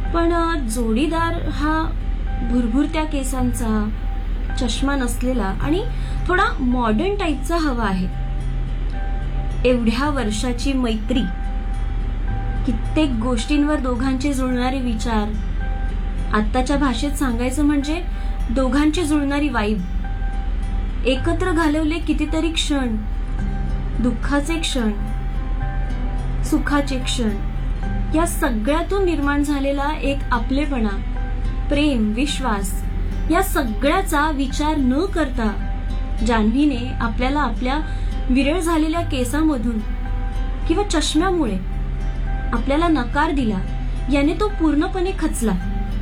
पण जोडीदार हा भुरभुरत्या केसांचा, चष्मा नसलेला आणि थोडा मॉडर्न टाईपचा हवा आहे. एवढ्या वर्षाची मैत्री, कित्येक गोष्टींवर दोघांचे जुळणारे विचार, आत्ताच्या भाषेत सांगायचं म्हणजे दोघांची जुळणारी वाईब, एकत्र घालवले कितीतरी क्षण, दुःखाचे क्षण, सुखाचे क्षण, या सगळ्यातून निर्माण झालेला एक आपलेपणा, प्रेम, विश्वास, या सगळ्याचा विचार न करता जान्हवीने आपल्याला आपल्या विरळ झालेल्या केसामधून किंवा चष्म्यामुळे आपल्याला नकार दिला, याने तो पूर्णपणे खचला.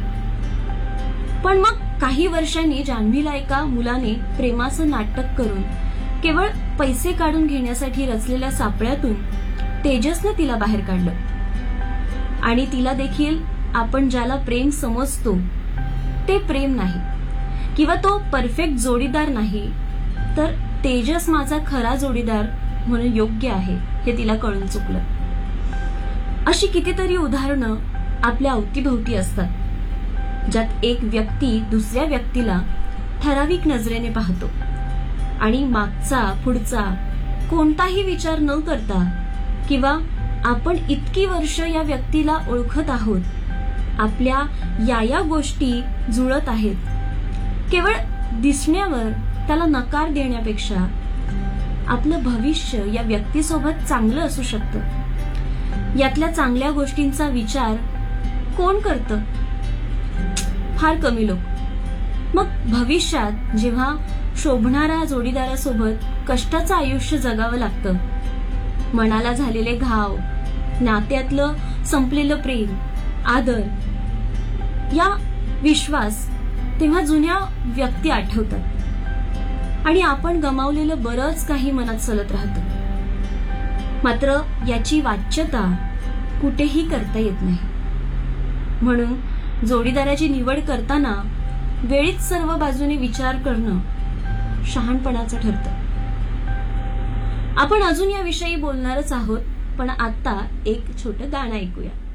पण मग काही वर्षांनी जान्हवीला एका मुलाने प्रेमाचं नाटक करून केवळ पैसे काढून घेण्यासाठी रचलेल्या सापळ्यातून तेजसने तिला बाहेर काढलं. आणि तिला देखील आपण ज्याला प्रेम समजतो ते प्रेम नाही, किंवा तो परफेक्ट जोडीदार नाही, तर तेजस माझा खरा जोडीदार म्हणून योग्य आहे हे तिला कळून चुकलं. अशी कितीतरी उदाहरणं आपल्या अवतीभोवती असतात, ज्यात एक व्यक्ती दुसऱ्या व्यक्तीला ठराविक नजरेने पाहतो आणि मागचा पुढचा कोणताही विचार न करता, किंवा आपण इतकी वर्ष या व्यक्तीला ओळखत आहोत, आपल्या या गोष्टी जुळत आहेत, केवळ दिसण्यावर त्याला नकार देण्यापेक्षा आपलं भविष्य या व्यक्तीसोबत चांगलं असू शकतं, यातल्या चांगल्या गोष्टींचा विचार कोण करतं? फार कमी लोक. मग भविष्यात जेव्हा शोभणाऱ्या जोडीदारासोबत कष्टाचं आयुष्य जगावं लागतं, मनाला झालेले घाव, नात्यातलं संपलेलं प्रेम, आदर, या विश्वास, तेव्हा जुन्या व्यक्ती आठवतात आणि आपण गमावलेलं बरंच काही मनात सलत राहतं. मात्र याची वाच्यता कुठेही करता येत नाही. म्हणून जोडीदाराची निवड करताना वेळीच सर्व बाजूने विचार करणं शहाणपणाचं ठरतं. आपण अजून याविषयी बोलणारच आहोत, पण आता एक छोटं गाणं ऐकूया.